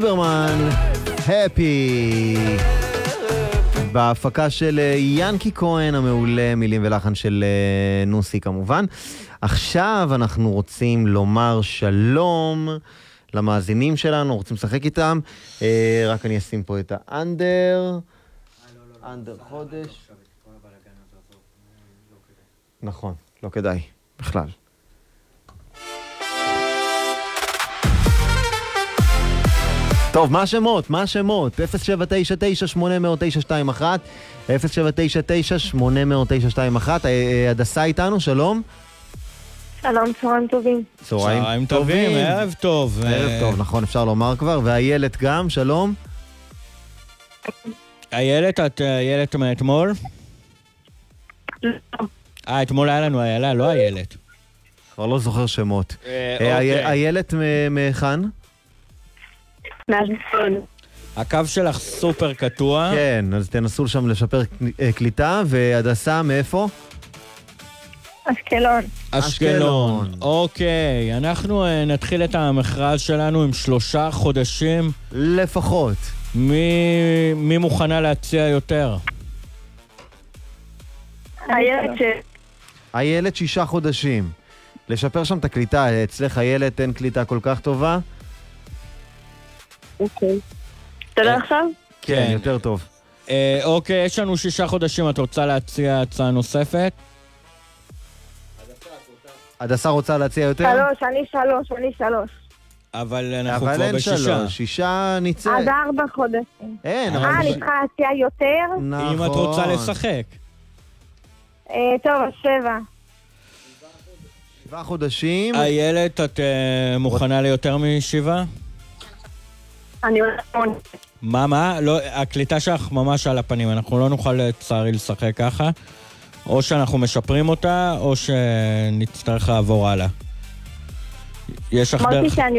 ליברמן, הפי. בהפקה של ינקי כהן המעולה, מילים ולחן של נוסי כמובן. עכשיו אנחנו רוצים לומר שלום למאזינים שלנו, רוצים לשחק איתם. רק אני אשים פה את האנדר. אנדר חודש. נכון, לא כדאי, בכלל. טוב, מה השמות? 079980921 079980921. הדסה איתנו, שלום. שלום, צהריים טובים. צהריים טובים, ערב טוב. ערב טוב, נכון, אפשר לומר כבר. והילד גם, שלום. איילת, את איילת מאתמול? לא. אתמול היה לנו איילה, לא איילת. כבר לא זוכר שמות. איילת מהיכן? מהזמן. הקו שלך סופר קטוע. כן, אז תנסו שם לשפר קליטה. והדסה, מאיפה? אשקלון. אשקלון. אוקיי, אנחנו נתחיל את המכרז שלנו עם 3 חודשים. לפחות. מי מוכנה להציע יותר? איילת 6 חודשים. לשפר שם את הקליטה. אצלך איילת אין קליטה כל כך טובה? אוקיי. תודה עכשיו? כן, יותר טוב. אוקיי, יש לנו 6 חודשים. את רוצה להציע הצעה נוספת? הדסה רוצה להציע יותר? 3, אני 3. אבל אנחנו אבל כבר אין 6. 3, 6 ניצא. עד 4 חודשים. אין, אבל... אני צריכה להציע יותר? נכון. אם את רוצה לשחק. טוב, 7. 7 חודשים. איילת, את מוכנה ליותר מ7? אני הולכת 8. מה? לא, הקליטה שלך ממש על הפנים, אנחנו לא נוכל לצערי לשחק ככה. או שאנחנו משפרים אותה, או שנצטרך לעבור הלאה. יש לך דרך...